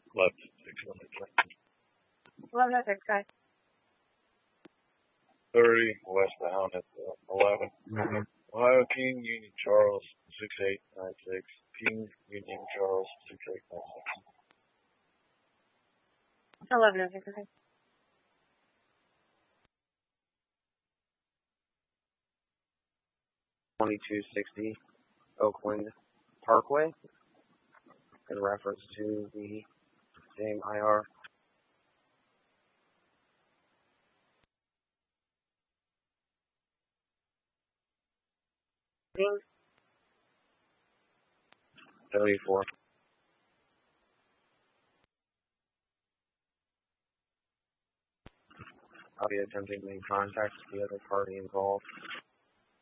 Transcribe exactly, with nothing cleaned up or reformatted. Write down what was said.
Left six one six. eleven oh six, guys. Thirty west bound at eleven. Mm-hmm. Ohio King Union Charles six eight nine six. King Union Charles six eight nine six. eleven oh six, okay. twenty-two sixty Oakland Parkway in reference to the same I R. seventy-four. I'll be attempting to make contact with the other party involved.